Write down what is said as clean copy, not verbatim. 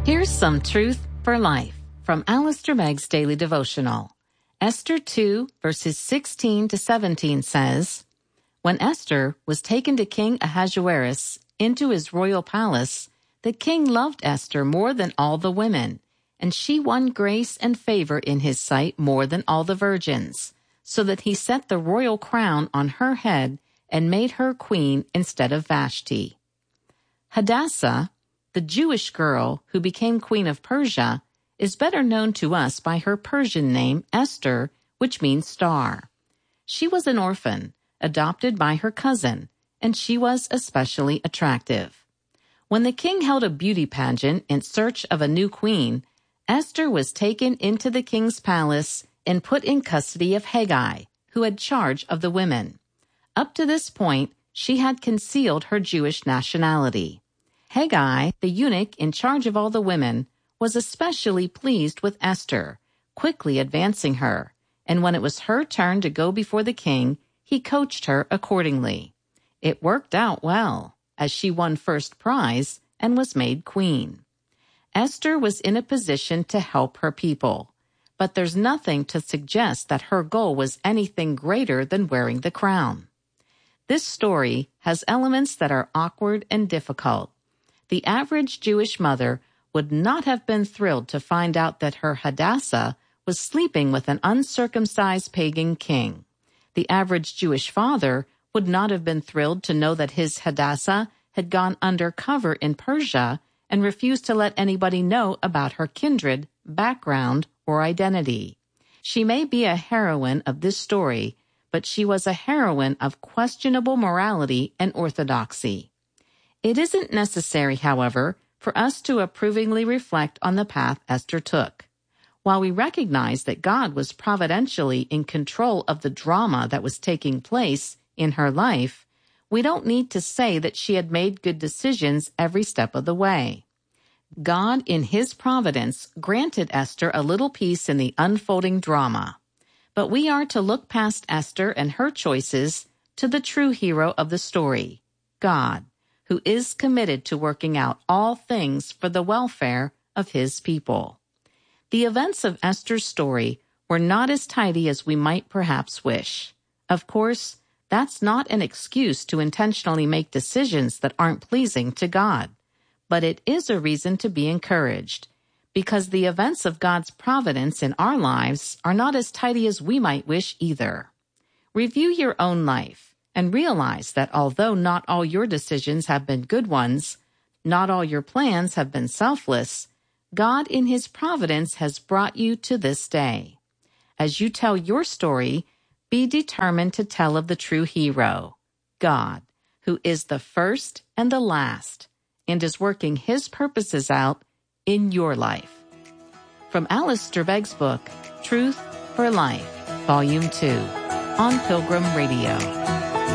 Here's some truth for life from Alistair Begg's Daily Devotional. Esther 2, verses 16 to 17 says, When Esther was taken to King Ahasuerus into his royal palace, the king loved Esther more than all the women, and she won grace and favor in his sight more than all the virgins, so that he set the royal crown on her head and made her queen instead of Vashti. Hadassah, the Jewish girl who became queen of Persia, is better known to us by her Persian name Esther, which means star. She was an orphan, adopted by her cousin, and she was especially attractive. When the king held a beauty pageant in search of a new queen, Esther was taken into the king's palace and put in custody of Hegai, who had charge of the women. Up to this point, she had concealed her Jewish nationality. Hegai, the eunuch in charge of all the women, was especially pleased with Esther, quickly advancing her, and when it was her turn to go before the king, he coached her accordingly. It worked out well, as she won first prize and was made queen. Esther was in a position to help her people, but there's nothing to suggest that her goal was anything greater than wearing the crown. This story has elements that are awkward and difficult. The average Jewish mother would not have been thrilled to find out that her Hadassah was sleeping with an uncircumcised pagan king. The average Jewish father would not have been thrilled to know that his Hadassah had gone undercover in Persia and refused to let anybody know about her kindred, background, or identity. She may be a heroine of this story, but she was a heroine of questionable morality and orthodoxy. It isn't necessary, however, for us to approvingly reflect on the path Esther took. While we recognize that God was providentially in control of the drama that was taking place in her life, we don't need to say that she had made good decisions every step of the way. God, in his providence, granted Esther a little peace in the unfolding drama. But we are to look past Esther and her choices to the true hero of the story, God, who is committed to working out all things for the welfare of his people. The events of Esther's story were not as tidy as we might perhaps wish. Of course, that's not an excuse to intentionally make decisions that aren't pleasing to God, but it is a reason to be encouraged, because the events of God's providence in our lives are not as tidy as we might wish either. Review your own life and realize that although not all your decisions have been good ones, not all your plans have been selfless, God in his providence has brought you to this day. As you tell your story, be determined to tell of the true hero, God, who is the first and the last, and is working his purposes out in your life. From Alistair Begg's book, Truth for Life, Volume 2, on Pilgrim Radio.